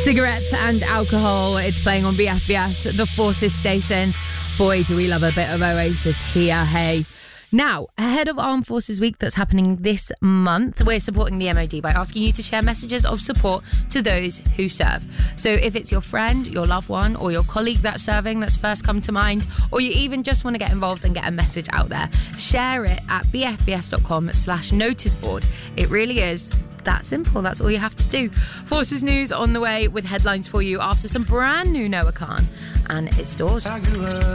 Cigarettes and alcohol. It's playing on BFBS, the Forces station. Boy, do we love a bit of Oasis here, hey. Now, ahead of Armed Forces Week that's happening this month, we're supporting the MOD by asking you to share messages of support to those who serve. So if it's your friend, your loved one, or your colleague that's serving that's first come to mind, or you even just want to get involved and get a message out there, share it at bfbs.com/noticeboard. It really is that simple. That's all you have to do. Forces News on the way with headlines for you after some brand new Noah Khan and It's Doors.